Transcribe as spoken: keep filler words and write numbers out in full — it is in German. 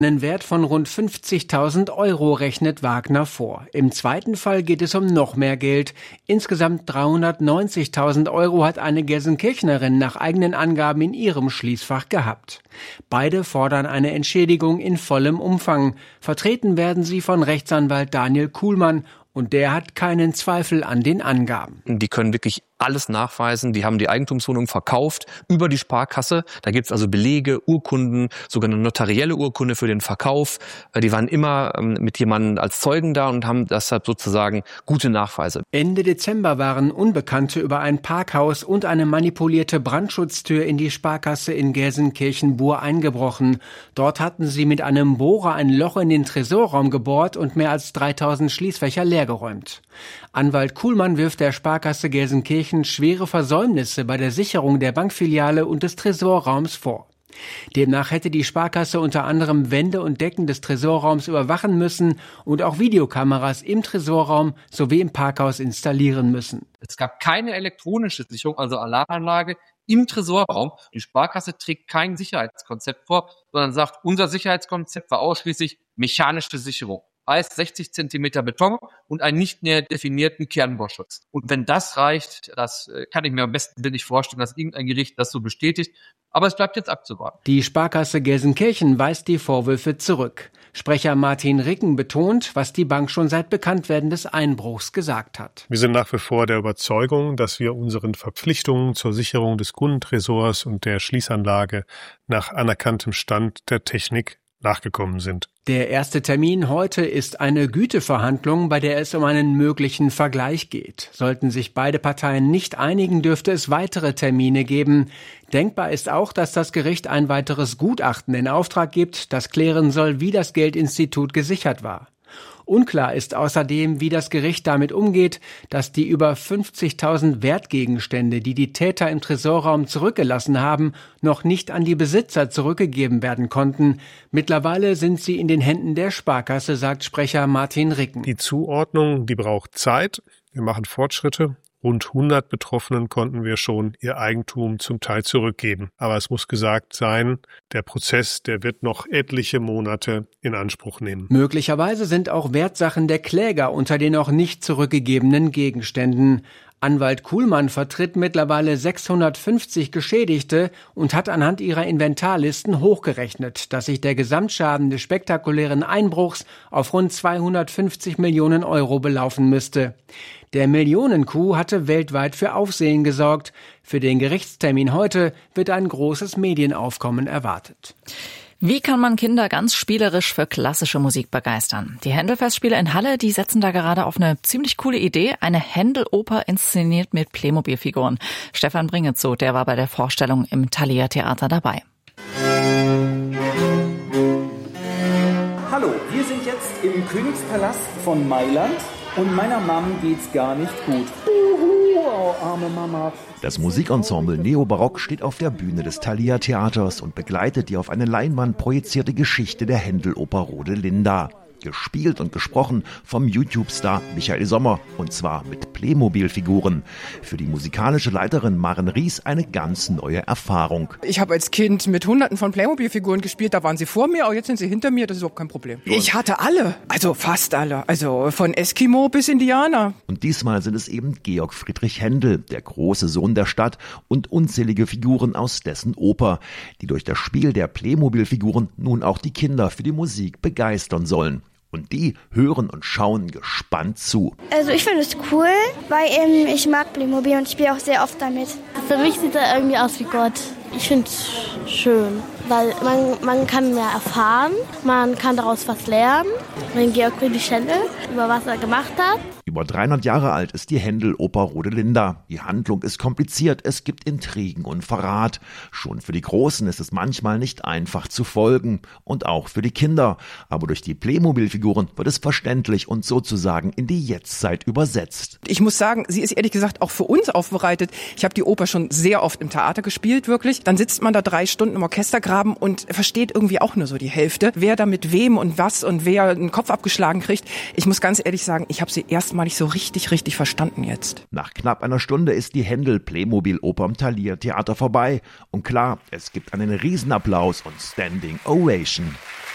Einen Wert von rund fünfzigtausend Euro rechnet Wagner vor. Im zweiten Fall geht es um noch mehr Geld. Insgesamt dreihundertneunzigtausend Euro hat eine Gelsenkirchenerin nach eigenen Angaben in ihrem Schließfach gehabt. Beide fordern eine Entschädigung in vollem Umfang. Vertreten werden sie von Rechtsanwalt Daniel Kuhlmann. Und der hat keinen Zweifel an den Angaben. Die können wirklich alles nachweisen. Die haben die Eigentumswohnung verkauft über die Sparkasse. Da gibt's also Belege, Urkunden, sogar eine notarielle Urkunde für den Verkauf. Die waren immer mit jemandem als Zeugen da und haben deshalb sozusagen gute Nachweise. Ende Dezember waren Unbekannte über ein Parkhaus und eine manipulierte Brandschutztür in die Sparkasse in Gelsenkirchen-Bur eingebrochen. Dort hatten sie mit einem Bohrer ein Loch in den Tresorraum gebohrt und mehr als dreitausend Schließfächer leergeräumt. Anwalt Kuhlmann wirft der Sparkasse Gelsenkirchen schwere Versäumnisse bei der Sicherung der Bankfiliale und des Tresorraums vor. Demnach hätte die Sparkasse unter anderem Wände und Decken des Tresorraums überwachen müssen und auch Videokameras im Tresorraum sowie im Parkhaus installieren müssen. Es gab keine elektronische Sicherung, also Alarmanlage im Tresorraum. Die Sparkasse trägt kein Sicherheitskonzept vor, sondern sagt, unser Sicherheitskonzept war ausschließlich mechanische Sicherung. Heißt sechzig Zentimeter Beton und einen nicht näher definierten Kernbohrschutz. Und wenn das reicht, das kann ich mir am besten nicht vorstellen, dass irgendein Gericht das so bestätigt. Aber es bleibt jetzt abzuwarten. Die Sparkasse Gelsenkirchen weist die Vorwürfe zurück. Sprecher Martin Ricken betont, was die Bank schon seit Bekanntwerden des Einbruchs gesagt hat. Wir sind nach wie vor der Überzeugung, dass wir unseren Verpflichtungen zur Sicherung des Kundentresors und der Schließanlage nach anerkanntem Stand der Technik nachgekommen sind. Der erste Termin heute ist eine Güteverhandlung, bei der es um einen möglichen Vergleich geht. Sollten sich beide Parteien nicht einigen, dürfte es weitere Termine geben. Denkbar ist auch, dass das Gericht ein weiteres Gutachten in Auftrag gibt, das klären soll, wie das Geldinstitut gesichert war. Unklar ist außerdem, wie das Gericht damit umgeht, dass die über fünfzigtausend Wertgegenstände, die die Täter im Tresorraum zurückgelassen haben, noch nicht an die Besitzer zurückgegeben werden konnten. Mittlerweile sind sie in den Händen der Sparkasse, sagt Sprecher Martin Ricken. Die Zuordnung, die braucht Zeit. Wir machen Fortschritte. Rund hundert Betroffenen konnten wir schon ihr Eigentum zum Teil zurückgeben. Aber es muss gesagt sein, der Prozess, der wird noch etliche Monate in Anspruch nehmen. Möglicherweise sind auch Wertsachen der Kläger unter den noch nicht zurückgegebenen Gegenständen. Anwalt Kuhlmann vertritt mittlerweile sechshundertfünfzig Geschädigte und hat anhand ihrer Inventarlisten hochgerechnet, dass sich der Gesamtschaden des spektakulären Einbruchs auf rund zweihundertfünfzig Millionen Euro belaufen müsste. Der Millionen-Coup hatte weltweit für Aufsehen gesorgt. Für den Gerichtstermin heute wird ein großes Medienaufkommen erwartet. Wie kann man Kinder ganz spielerisch für klassische Musik begeistern? Die Händel-Festspiele in Halle, die setzen da gerade auf eine ziemlich coole Idee. Eine Händel-Oper inszeniert mit Playmobil-Figuren. Stefan Bringetzow, der war bei der Vorstellung im Thalia Theater dabei. Hallo, wir sind jetzt im Königspalast von Mailand und meiner Mom geht's gar nicht gut. Uhu, oh, arme Mama. Das Musikensemble Neobarock steht auf der Bühne des Thalia Theaters und begleitet die auf eine Leinwand projizierte Geschichte der Händel-Oper Rodelinda. Gespielt und gesprochen vom YouTube-Star Michael Sommer, und zwar mit Playmobil-Figuren. Für die musikalische Leiterin Maren Ries eine ganz neue Erfahrung. Ich habe als Kind mit hunderten von Playmobil-Figuren gespielt, da waren sie vor mir, aber jetzt sind sie hinter mir, das ist überhaupt kein Problem. Ich hatte alle, also fast alle, also von Eskimo bis Indianer. Und diesmal sind es eben Georg Friedrich Händel, der große Sohn der Stadt, und unzählige Figuren aus dessen Oper, die durch das Spiel der Playmobil-Figuren nun auch die Kinder für die Musik begeistern sollen. Und die hören und schauen gespannt zu. Also ich finde es cool, weil ähm, ich mag Playmobil und spiele auch sehr oft damit. Für mich sieht er irgendwie aus wie Gott. Ich finde es schön, weil man, man kann mehr erfahren, man kann daraus was lernen. Wenn Georg Friedrich Händel über was er gemacht hat. Über dreihundert Jahre alt ist die Händel-Oper Rodelinda. Die Handlung ist kompliziert, es gibt Intrigen und Verrat. Schon für die Großen ist es manchmal nicht einfach zu folgen. Und auch für die Kinder. Aber durch die Playmobil-Figuren wird es verständlich und sozusagen in die Jetztzeit übersetzt. Ich muss sagen, sie ist ehrlich gesagt auch für uns aufbereitet. Ich habe die Oper schon sehr oft im Theater gespielt, wirklich. Dann sitzt man da drei Stunden im Orchestergraben und versteht irgendwie auch nur so die Hälfte. Wer da mit wem und was und wer einen Kopf abgeschlagen kriegt. Ich muss ganz ehrlich sagen, ich habe sie erstmal nicht so richtig, richtig verstanden jetzt. Nach knapp einer Stunde ist die Händel-Playmobil-Oper im Thalia Theater vorbei. Und klar, es gibt einen Riesenapplaus und Standing Ovation.